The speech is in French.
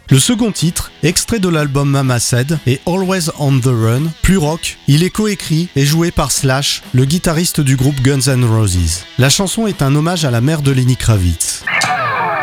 Le second titre, extrait de l'album Mama Said, est Always on the Run, plus rock. Il est coécrit et joué par Slash, le guitariste du groupe Guns N' Roses. La chanson est un hommage à la mère de Lenny Kravitz.